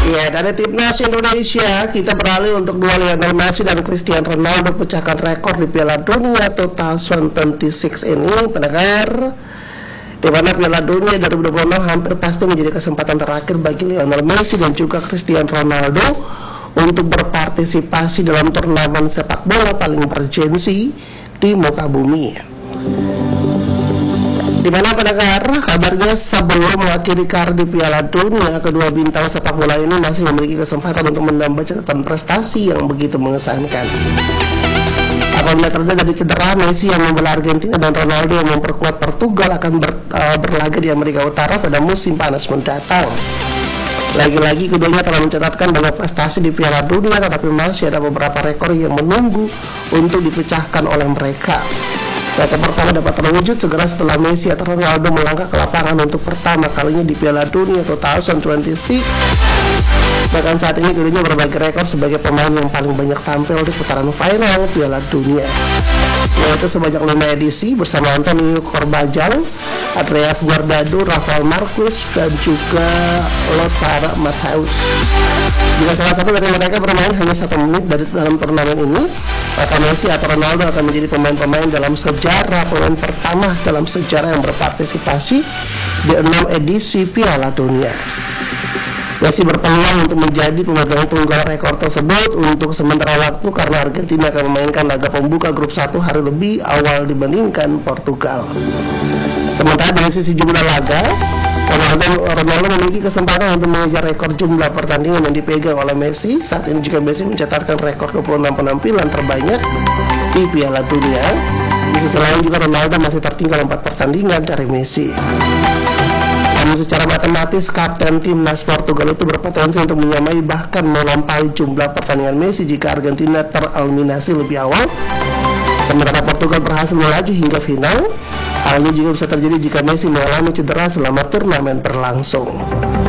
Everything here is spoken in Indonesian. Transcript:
Ya, dari timnas Indonesia kita beralih untuk dua Lionel Messi dan Cristiano Ronaldo pecahkan rekor di Piala Dunia 2026 ini, pendengar. Di mana Piala Dunia 2026 hampir pasti menjadi kesempatan terakhir bagi Lionel Messi dan juga Cristiano Ronaldo untuk berpartisipasi dalam turnamen sepak bola paling bergensi di muka bumi. Di mana pendengar, kabarnya sebelum mengakhiri karir di Piala Dunia, kedua bintang sepak bola ini masih memiliki kesempatan untuk menambah catatan prestasi yang begitu mengesankan. Apabila terjadi dari cedera, Messi yang membela Argentina dan Ronaldo yang memperkuat Portugal akan berlaga di Amerika Utara pada musim panas mendatang. Lagi-lagi keduanya telah mencatatkan banyak prestasi di Piala Dunia, tetapi masih ada beberapa rekor yang menunggu untuk dipecahkan oleh mereka. Rekor pertama dapat terwujud segera setelah Messi atau Ronaldo melangkah ke lapangan untuk pertama kalinya di Piala Dunia 2026. Bahkan saat ini keduanya berbagi rekor sebagai pemain yang paling banyak tampil di putaran final Piala Dunia, yaitu sebanyak 5 edisi bersama Antonio Corbajal, Andreas Guardado, Rafael Marquez, dan juga Lothar Matthäus. Jika salah satu dari mereka bermain hanya 1 menit dalam turnamen ini, maka Messi atau Ronaldo akan menjadi pemain-pemain dalam pemain pertama dalam sejarah yang berpartisipasi di 6 edisi Piala Dunia. Messi berpeluang untuk menjadi pemegang tunggal rekor tersebut untuk sementara waktu karena Argentina akan memainkan laga pembuka grup 1 hari lebih awal dibandingkan Portugal. Sementara dari sisi jumlah laga, Ronaldo memiliki kesempatan untuk mengejar rekor jumlah pertandingan yang dipegang oleh Messi. Saat ini juga Messi mencatatkan rekor 26 penampilan terbanyak di Piala Dunia. Di sisi lain juga Ronaldo masih tertinggal 4 pertandingan dari Messi. Namun secara matematis, kapten timnas Portugal itu berpotensi untuk menyamai bahkan melampaui jumlah pertandingan Messi jika Argentina tereliminasi lebih awal. Sementara Portugal berhasil melaju hingga final. Hal ini juga bisa terjadi jika Messi mengalami cedera selama turnamen berlangsung.